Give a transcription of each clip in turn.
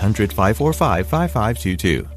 1-800-545-5522.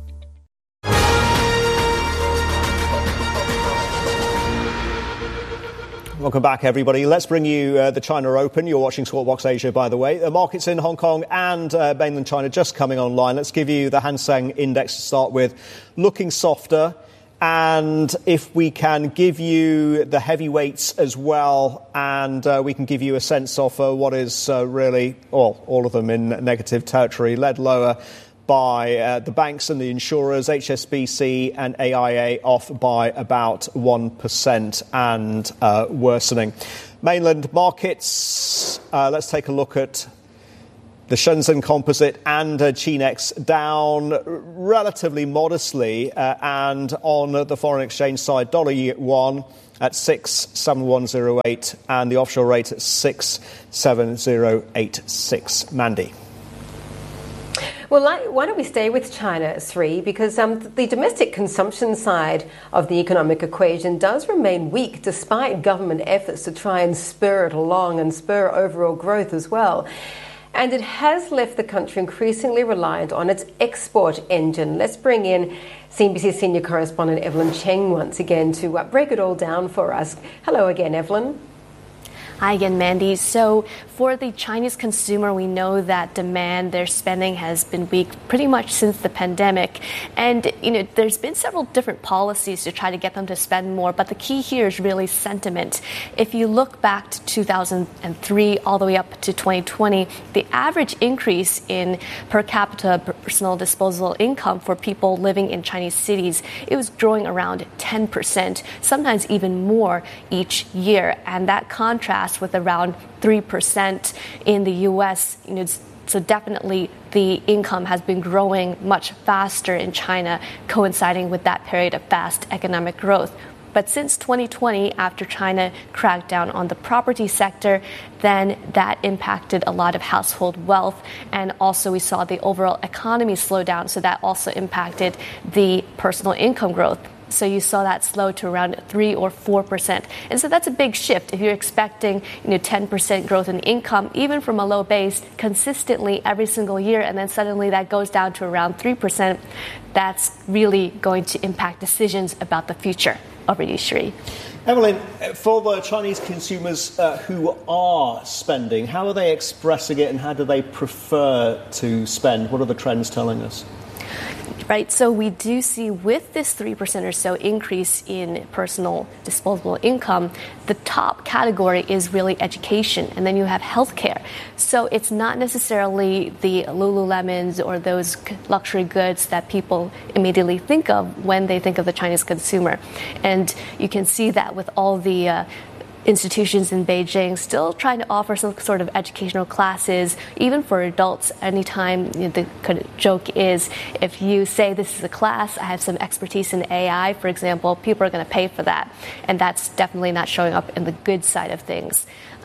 Welcome back, everybody. Let's bring you the China Open. You're watching Squawk Box Asia, by the way. The markets in Hong Kong and mainland China just coming online. Let's give you the Hang Seng Index to start with. Looking softer. And if we can give you the heavyweights as well, and we can give you a sense of what is really, all of them in negative territory, led lower by the banks and the insurers. HSBC and AIA off by about 1% and worsening. Mainland markets, let's take a look at the Shenzhen Composite and Chinex down relatively modestly. And on the foreign exchange side, dollar yuan at 67108 and the offshore rate at 67086. Mandy. Well, why don't we stay with China, Sri? Because the domestic consumption side of the economic equation does remain weak despite government efforts to try and spur it along and spur overall growth as well. And it has left the country increasingly reliant on its export engine. Let's bring in CNBC senior correspondent Evelyn Cheng once again to break it all down for us. Hello again, Evelyn. Hi again, Mandy. So for the Chinese consumer, we know that demand, their spending has been weak pretty much since the pandemic. And, there's been several different policies to try to get them to spend more. But the key here is really sentiment. If you look back to 2003 all the way up to 2020, the average increase in per capita personal disposable income for people living in Chinese cities, it was growing around 10%, sometimes even more each year. And that contrasts with around 3% in the U.S. So definitely the income has been growing much faster in China, coinciding with that period of fast economic growth. But since 2020, after China cracked down on the property sector, then that impacted a lot of household wealth. And also we saw the overall economy slow down. So that also impacted the personal income growth. So you saw that slow to around 3 or 4%. And so that's a big shift. If you're expecting 10% growth in income, even from a low base, consistently every single year, and then suddenly that goes down to around 3%, that's really going to impact decisions about the future. Over to you, Sri. Evelyn, for the Chinese consumers who are spending, how are they expressing it and how do they prefer to spend? What are the trends telling us? Right, so we do see with this 3% or so increase in personal disposable income, the top category is really education, and then you have healthcare. So it's not necessarily the Lululemons or those luxury goods that people immediately think of when they think of the Chinese consumer. And you can see that with all the institutions in Beijing still trying to offer some sort of educational classes, even for adults. Anytime, the kind of joke is, if you say this is a class, I have some expertise in AI, for example, people are going to pay for that. And that's definitely not showing up in the good side of things.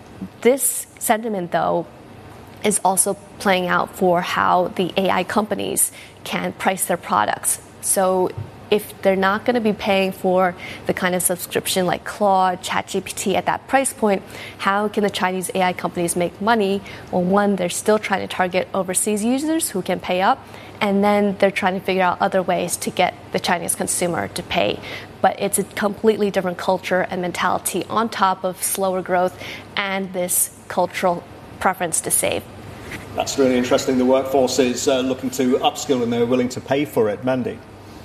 This sentiment, though, is also playing out for how the AI companies can price their products. So if they're not going to be paying for the kind of subscription like Claude, ChatGPT at that price point, how can the Chinese AI companies make money? Well, one, they're still trying to target overseas users who can pay up, and then they're trying to figure out other ways to get the Chinese consumer to pay. But it's a completely different culture and mentality on top of slower growth and this cultural preference to save. That's really interesting. The workforce is looking to upskill and they're willing to pay for it. Mandy.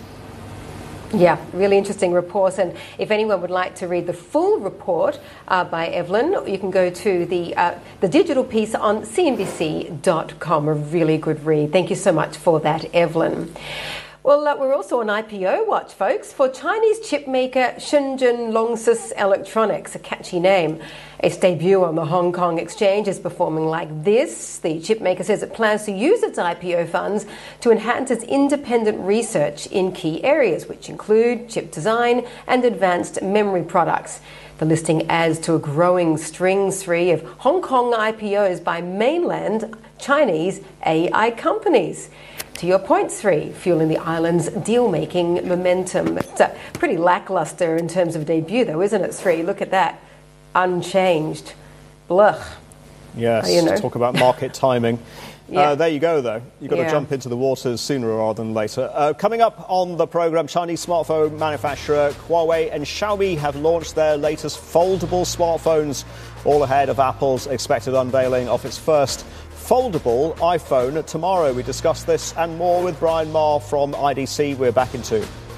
Yeah, really interesting report. And if anyone would like to read the full report by Evelyn, you can go to the digital piece on CNBC.com. A really good read. Thank you so much for that, Evelyn. Well, we're also on IPO watch, folks, for Chinese chipmaker Shenzhen Longsys Electronics, a catchy name. Its debut on the Hong Kong exchange is performing like this. The chipmaker says it plans to use its IPO funds to enhance its independent research in key areas, which include chip design and advanced memory products. The listing adds to a growing string, Sri, of Hong Kong IPOs by mainland Chinese AI companies. To your point, Sri, fueling the island's deal-making momentum. It's pretty lackluster in terms of debut, though, isn't it, Sri? Look at that. Unchanged. Blech. Yes, talk about market timing. Yeah. There you go, though. You've got to jump into the waters sooner rather than later. Coming up on the programme, Chinese smartphone manufacturer Huawei and Xiaomi have launched their latest foldable smartphones, all ahead of Apple's expected unveiling of its first foldable iPhone tomorrow. We discuss this and more with Brian Marr from IDC. We're back in 2.